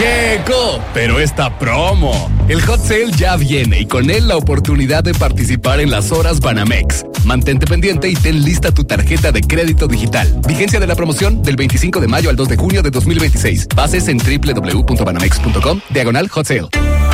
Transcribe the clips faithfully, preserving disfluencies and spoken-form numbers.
Checo, pero esta promo. El Hot Sale ya viene y con él la oportunidad de participar en las horas Banamex. Mantente pendiente y ten lista tu tarjeta de crédito digital. Vigencia de la promoción del veinticinco de mayo al dos de junio de dos mil veintiséis. Bases en doble u doble u doble u punto banamex punto com, diagonal Hot Sale.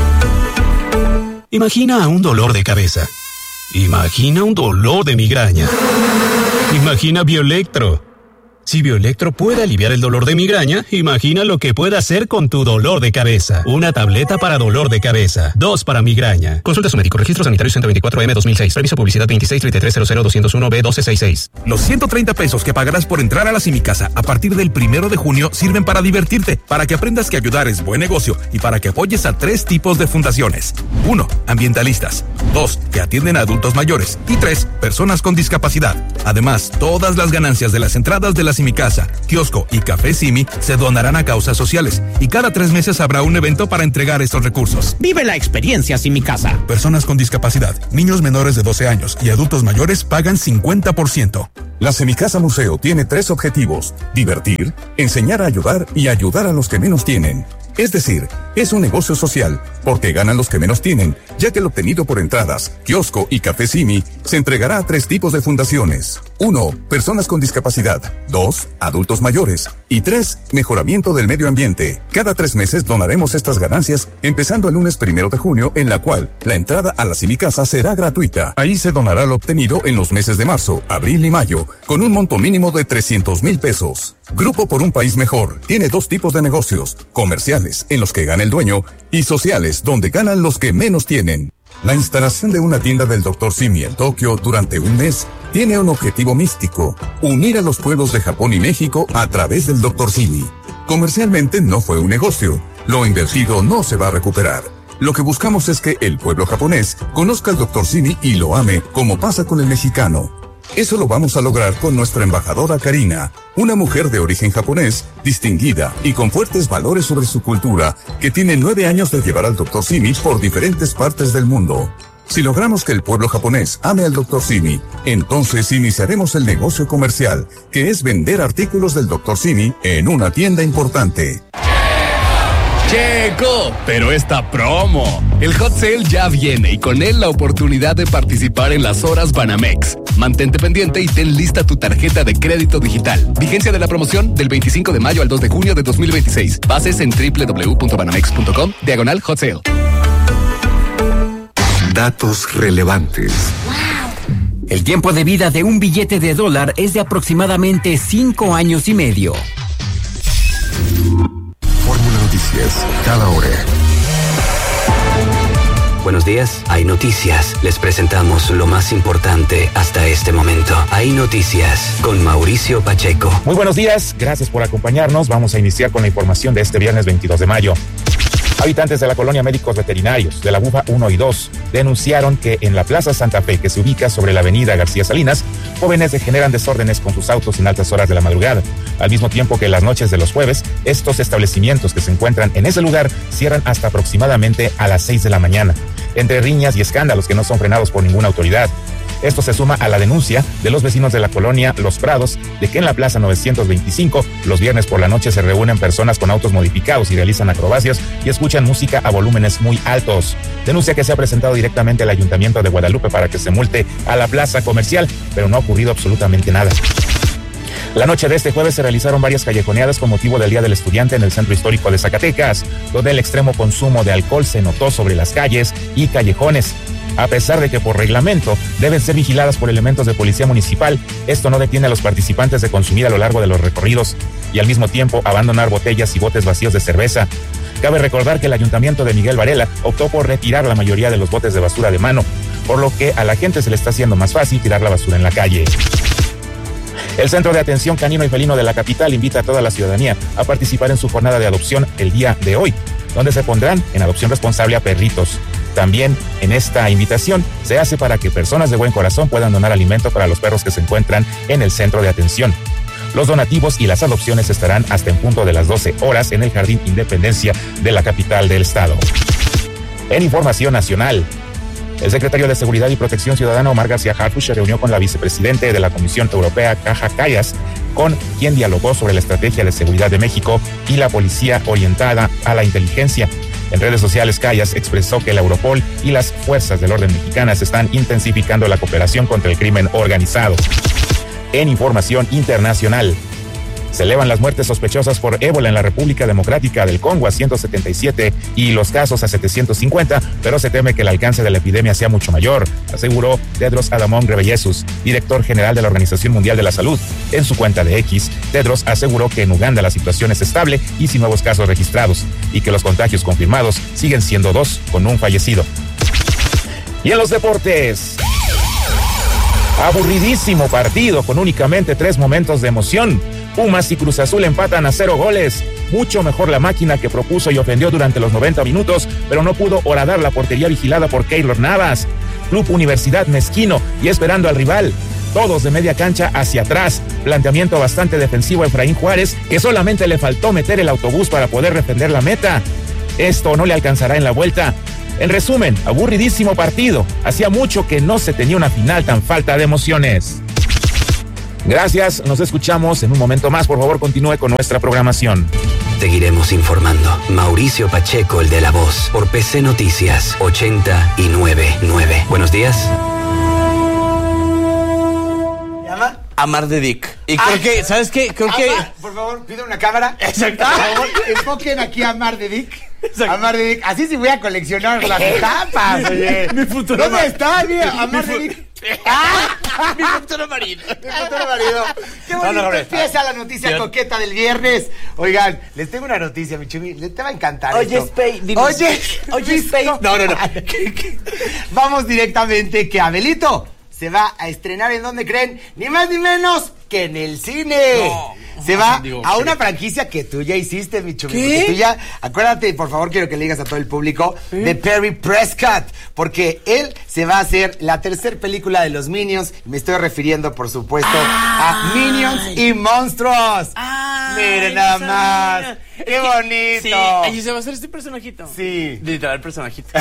Imagina un dolor de cabeza. Imagina un dolor de migraña. Imagina Bioelectro. Si Bioelectro puede aliviar el dolor de migraña, imagina lo que puede hacer con tu dolor de cabeza. Una tableta para dolor de cabeza. Dos para migraña. Consulta a su médico. Registro sanitario ciento veinticuatro M dos mil seis. Previso publicidad veintiséis treinta y tres cero cero dos cero uno B doce sesenta y seis. Los ciento treinta pesos que pagarás por entrar a la Simicasa a partir del primero de junio sirven para divertirte, para que aprendas que ayudar es buen negocio y para que apoyes a tres tipos de fundaciones. Uno, ambientalistas. Dos, que atienden a adultos mayores. Y tres, personas con discapacidad. Además, todas las ganancias de las entradas de la Simicasa, kiosco y Café Simi se donarán a causas sociales y cada tres meses habrá un evento para entregar estos recursos. Vive la experiencia Simicasa. Personas con discapacidad, niños menores de doce años y adultos mayores pagan cincuenta por ciento. La Semicasa Museo tiene tres objetivos: divertir, enseñar a ayudar y ayudar a los que menos tienen. Es decir, es un negocio social, porque ganan los que menos tienen, ya que el obtenido por entradas, kiosco y Café Simi se entregará a tres tipos de fundaciones. Uno, personas con discapacidad. Dos, adultos mayores. Y tres, mejoramiento del medio ambiente. Cada tres meses donaremos estas ganancias, empezando el lunes primero de junio, en la cual la entrada a la Simicasa será gratuita. Ahí se donará lo obtenido en los meses de marzo, abril y mayo, con un monto mínimo de trescientos mil pesos. Grupo por un País Mejor tiene dos tipos de negocios: comerciales, en los que gana el dueño, y sociales, donde ganan los que menos tienen. La instalación de una tienda del doctor Simi en Tokio durante un mes tiene un objetivo místico: unir a los pueblos de Japón y México a través del doctor Simi. Comercialmente no fue un negocio, lo invertido no se va a recuperar. Lo que buscamos es que el pueblo japonés conozca al doctor Simi y lo ame, como pasa con el mexicano. Eso lo vamos a lograr con nuestra embajadora Karina, una mujer de origen japonés, distinguida y con fuertes valores sobre su cultura, que tiene nueve años de llevar al doctor Simi por diferentes partes del mundo. Si logramos que el pueblo japonés ame al doctor Simi, entonces iniciaremos el negocio comercial, que es vender artículos del doctor Simi en una tienda importante. Checo, pero esta promo. El Hot Sale ya viene y con él la oportunidad de participar en las horas Banamex. Mantente pendiente y ten lista tu tarjeta de crédito digital. Vigencia de la promoción del veinticinco de mayo al dos de junio de dos mil veintiséis. Bases en doble u doble u doble u punto banamex punto com, diagonal Hot Sale. Datos relevantes. El tiempo de vida de un billete de dólar es de aproximadamente cinco años y medio. Fórmula Noticias, cada hora. Buenos días, hay noticias. Les presentamos lo más importante hasta este momento. Hay noticias con Mauricio Pacheco. Muy buenos días, gracias por acompañarnos. Vamos a iniciar con la información de este viernes veintidós de mayo. Habitantes de la colonia Médicos Veterinarios de la Bufa uno y dos denunciaron que en la Plaza Santa Fe, que se ubica sobre la avenida García Salinas, jóvenes generan desórdenes con sus autos en altas horas de la madrugada. Al mismo tiempo que en las noches de los jueves, estos establecimientos que se encuentran en ese lugar cierran hasta aproximadamente a las seis de la mañana, entre riñas y escándalos que no son frenados por ninguna autoridad. Esto se suma a la denuncia de los vecinos de la colonia Los Prados de que en la Plaza novecientos veinticinco los viernes por la noche se reúnen personas con autos modificados y realizan acrobacias y escuchan música a volúmenes muy altos. Denuncia que se ha presentado directamente al Ayuntamiento de Guadalupe para que se multe a la plaza comercial, pero no ha ocurrido absolutamente nada. La noche de este jueves se realizaron varias callejoneadas con motivo del Día del Estudiante en el Centro Histórico de Zacatecas, donde el extremo consumo de alcohol se notó sobre las calles y callejones. A pesar de que por reglamento deben ser vigiladas por elementos de policía municipal, esto no detiene a los participantes de consumir a lo largo de los recorridos y al mismo tiempo abandonar botellas y botes vacíos de cerveza. Cabe recordar que el Ayuntamiento de Miguel Varela optó por retirar la mayoría de los botes de basura de mano, por lo que a la gente se le está haciendo más fácil tirar la basura en la calle. El Centro de Atención Canino y Felino de la capital invita a toda la ciudadanía a participar en su jornada de adopción el día de hoy, donde se pondrán en adopción responsable a perritos. También en esta invitación se hace para que personas de buen corazón puedan donar alimento para los perros que se encuentran en el centro de atención. Los donativos y las adopciones estarán hasta en punto de las doce horas en el Jardín Independencia de la capital del estado. En información nacional, el secretario de Seguridad y Protección Ciudadana, Omar García Harfuch, se reunió con la vicepresidente de la Comisión Europea, Kaja Kallas, con quien dialogó sobre la estrategia de seguridad de México y la policía orientada a la inteligencia. En redes sociales, Callas expresó que la Europol y las fuerzas del orden mexicanas están intensificando la cooperación contra el crimen organizado. En información internacional, se elevan las muertes sospechosas por ébola en la República Democrática del Congo a ciento setenta y siete y los casos a setecientos cincuenta, pero se teme que el alcance de la epidemia sea mucho mayor, aseguró Tedros Adhanom Ghebreyesus, director general de la Organización Mundial de la Salud. En su cuenta de X, Tedros aseguró que en Uganda la situación es estable y sin nuevos casos registrados, y que los contagios confirmados siguen siendo dos, con un fallecido. Y en los deportes, aburridísimo partido con únicamente tres momentos de emoción. Pumas y Cruz Azul empatan a cero goles. Mucho mejor la máquina que propuso y ofendió durante los noventa minutos, pero no pudo horadar la portería vigilada por Keylor Navas. Club Universidad mezquino y esperando al rival. Todos de media cancha hacia atrás. Planteamiento bastante defensivo a Efraín Juárez, que solamente le faltó meter el autobús para poder defender la meta. Esto no le alcanzará en la vuelta. En resumen, aburridísimo partido. Hacía mucho que no se tenía una final tan falta de emociones. Gracias, nos escuchamos en un momento más. Por favor, continúe con nuestra programación. Seguiremos informando. Mauricio Pacheco, el de La Voz, por P C Noticias ochenta y nueve punto nueve. Buenos días. ¿Llama? Amar de Dick. Y ah, creo que, ¿sabes qué? Creo Amar, que... Por favor, pido una cámara. Exacto. Por favor, enfoquen aquí a Amar de Dick. Exacto. Amar de Dick. Así sí voy a coleccionar las etapas, oye. Mi futuro ¿Dónde está? Mira, Amar de Dick. Mi futuro marido. Mi futuro marido. Qué bonito no, no, no, empieza la noticia Dios. Coqueta del viernes. Oigan, les tengo una noticia, mi chumi. Les te va a encantar. Oye, Spey. Oye, oye, Spey. No, no, no. Vamos directamente que Abelito se va a estrenar, ¿en dónde creen? Ni más ni menos que en el cine. No, se va digo, a una franquicia que tú ya hiciste, mi chumi. ¿Qué? Tú ya, acuérdate, por favor, quiero que le digas a todo el público, ¿sí? De Perry Prescott, porque él se va a hacer la tercera película de los Minions. Me estoy refiriendo, por supuesto, ay, a Minions y Monstruos. Ay, miren nada más. Mira. ¡Qué bonito! Sí, y se va a hacer este personajito. Sí. Literal personajito.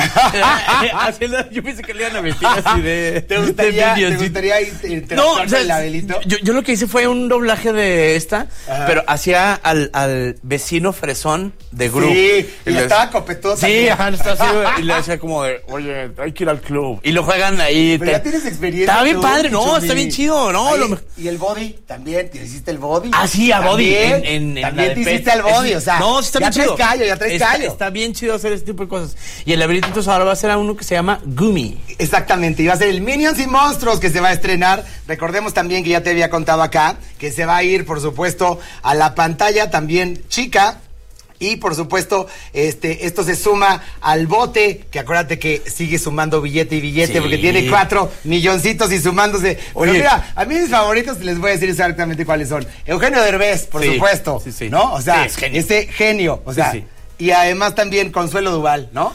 Haciendo, yo pensé que le iban a vestir así de... ¿Te gustaría, de ¿te gustaría interactuar no, o sea, con el Abelito? Yo, yo lo que hice fue un doblaje de esta, ajá, pero hacía al, al vecino fresón de Gru. Sí, y, y le estaba copetón. Sí, ajá, está así, y le decía como de, oye, hay que ir al club. Y lo juegan ahí. Pero te, ya tienes experiencia. Está bien tú, padre, no, está bien chido, ¿no? Ahí, lo, y el body, también, ¿te hiciste el body? Ah, sí, a body. También, en, en, también en te hiciste el body, o sea. No, está ya bien chido. Ya traes callo, ya traes está, callo. Está bien chido hacer este tipo de cosas. Y el laberinto entonces ahora va a ser a uno que se llama Gumi. Exactamente, y va a ser el Minions y Monstruos que se va a estrenar. Recordemos también que ya te había contado acá que se va a ir, por supuesto, a la pantalla también chica. Y por supuesto, este, esto se suma al bote, que acuérdate que sigue sumando billete y billete, sí, porque tiene cuatro milloncitos y sumándose. Oye, pero mira, a mí mis favoritos les voy a decir exactamente cuáles son. Eugenio Derbez, por sí, supuesto, sí, sí. ¿no? O sea, sí, es genio. ese genio, o sea, sí, sí. Y además también Consuelo Duval, ¿no?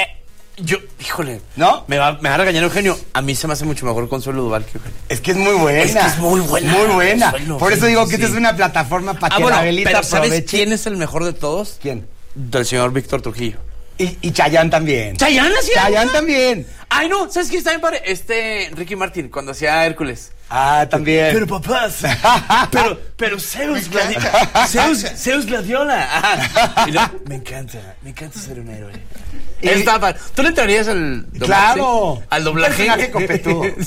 Yo, híjole, ¿no? Me va, me va a regañar Eugenio. A mí se me hace mucho mejor Consuelo Duval que Eugenio. Es que es muy buena. Es que es muy buena. Muy buena. Consuelo, por eso digo que sí. esta es una plataforma para ah, que bueno, la Abelita pero aproveche. ¿sabes quién es el mejor de todos? ¿Quién? Del señor Víctor Trujillo. Y, y Chayanne también. ¿Chayanne hacía? Chayanne también. Ay, no, ¿sabes quién está bien padre? Este, Ricky Martin, cuando hacía Hércules. Ah, también. Pero papás, pero, pero Zeus, gladi Zeus, Zeus Gladiola. Ajá. Y lo, me encanta, me encanta ser un héroe. Y está padre. ¿Tú le entrarías al doblaje? Claro. Al doblaje. Personaje copetudo. Sí,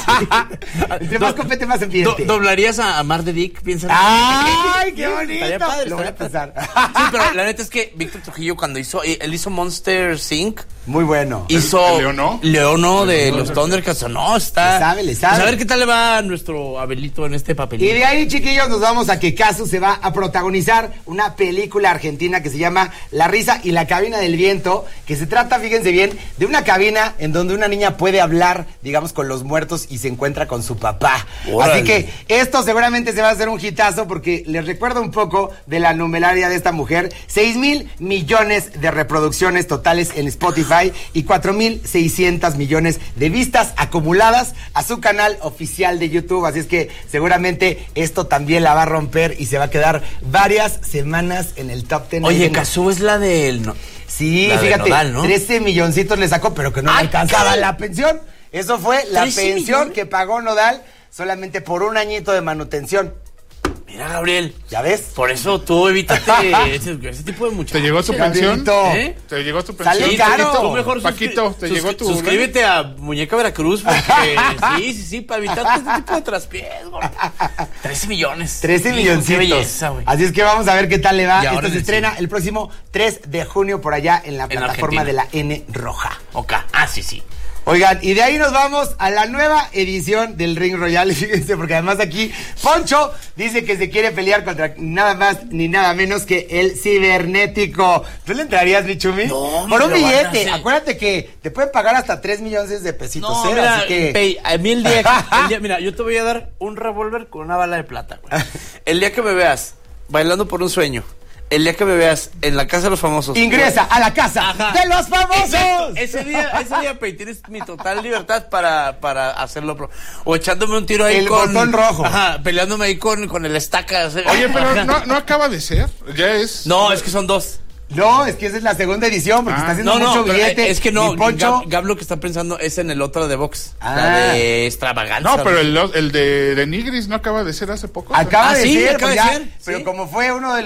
sí. Entre más copete, más ambiente. Do, ¿Doblarías a, a Mar de Dick? Piensa. ¡Ay, qué bonito! Estaría padre, lo voy a pensar. Sí, pero la neta es que Víctor Trujillo cuando hizo, él hizo Monster incorporated. Muy bueno. Hizo Leono. Leono de los Thundercats. No, está. Le sabe, le sabe. Pues a ver qué tal le va a nuestro Abelito en este papelito. Y de ahí, chiquillos, nos vamos a que Casu se va a protagonizar una película argentina que se llama La risa y la cabina del viento, que se trata, fíjense bien, de una cabina en donde una niña puede hablar, digamos, con los muertos y se encuentra con su papá. Órale. Así que esto seguramente se va a hacer un hitazo porque les recuerdo un poco de la numeraria de esta mujer. seis mil millones de reproducciones totales en Spotify y cuatro mil seiscientos millones de vistas acumuladas a su canal oficial de YouTube. Así es que seguramente esto también la va a romper y se va a quedar varias semanas en el top ten. Oye, Cazú es la del... No, sí, la fíjate, de Nodal, ¿no? trece milloncitos le sacó, pero que no le alcanzaba la pensión. Eso fue la pensión millones? que pagó Nodal solamente por un añito de manutención. Mira, Gabriel. ¿Ya ves? Por eso tú evítate ese, ese tipo de muchachos. ¿Te llegó tu pensión? ¿Eh? ¿Te llegó tu pensión? Sale caro. Tú mejor Paquito, ¿te suscri- llegó tu... Suscríbete a Muñeca Veracruz porque sí, sí, sí, para evitar este tipo de traspiés, güey. trece millones. trece milloncitos. Qué belleza, güey. Así es que vamos a ver qué tal le va. Y ahora Esto se en el estrena cine. el próximo tres de junio por allá en la En plataforma Argentina. de la N Roja. Ok, ah, sí, sí. Oigan, y de ahí nos vamos a la nueva edición del Ring Royal, fíjense, porque además aquí Poncho dice que se quiere pelear contra nada más ni nada menos que el cibernético. ¿Tú le entrarías, mi Chumi? No, por un me lo van a billete. hacer. Acuérdate que te pueden pagar hasta tres millones de pesitos, No, ¿eh? mira, Así que... Pey, a mí el día, que- el día- mira, yo te voy a dar un revólver con una bala de plata, güey. El día que me veas bailando por un sueño, el día que me veas en la casa de los famosos. Ingresa a la casa Ajá. de los famosos. Exacto. Ese día, ese día, Pey, tienes mi total libertad para, para hacerlo. pro- O echándome un tiro ahí El con... botón rojo. Ajá, peleándome ahí con, con el estaca. Oye, pero no, no acaba de ser. Ya es... No, es que son dos. No, es que esa es la segunda edición, porque Ah. está haciendo No, mucho no, pero billete. es que no, Mi Poncho... Gab, Gab lo que está pensando es en el otro de box. Ah. La de extravaganza. No, pero el, el de, de Nigris no acaba de ser hace poco. Acaba Ah, de sí, ser, acaba pues de ya, ser, pero sí. como fue uno de